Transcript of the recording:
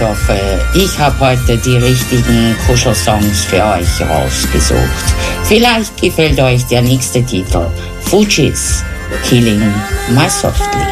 hoffe, ich habe heute die richtigen Kuschelsongs für euch rausgesucht. Vielleicht gefällt euch der nächste Titel, Fugees, Killing My Softly.